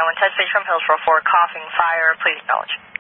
Test station from Hillsborough 4, coughing, fire, please acknowledge.